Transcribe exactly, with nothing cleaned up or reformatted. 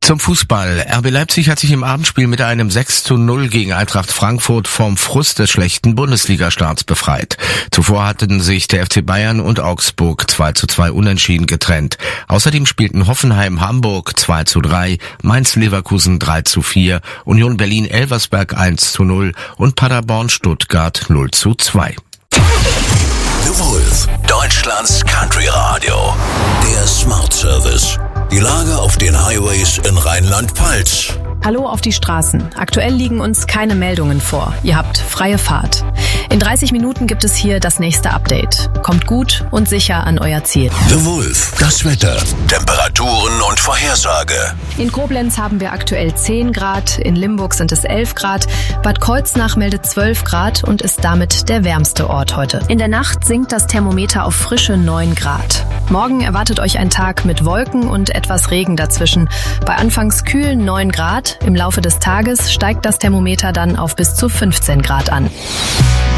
Zum Fußball. R B Leipzig hat sich im Abendspiel mit einem sechs zu null gegen Eintracht Frankfurt vom Frust des schlechten Bundesliga-Starts befreit. Zuvor hatten sich der F C Bayern und Augsburg zwei zu zwei unentschieden getrennt. Außerdem spielten Hoffenheim Hamburg zwei zu drei, Mainz Leverkusen drei zu vier, Union Berlin Elversberg eins zu null und Paderborn Stuttgart null zu zwei. The Wolf, Deutschlands Country Radio. Der Smart Service. Die Lage auf den Highways in Rheinland-Pfalz. Hallo auf die Straßen. Aktuell liegen uns keine Meldungen vor. Ihr habt freie Fahrt. In dreißig Minuten gibt es hier das nächste Update. Kommt gut und sicher an euer Ziel. The Wolf, das Wetter, Temperaturen und Vorhersage. In Koblenz haben wir aktuell zehn Grad, in Limburg sind es elf Grad, Bad Kreuznach meldet zwölf Grad und ist damit der wärmste Ort heute. In der Nacht sinkt das Thermometer auf frische neun Grad. Morgen erwartet euch ein Tag mit Wolken und etwas Regen dazwischen. Bei anfangs kühlen neun Grad. Im Laufe des Tages steigt das Thermometer dann auf bis zu fünfzehn Grad an.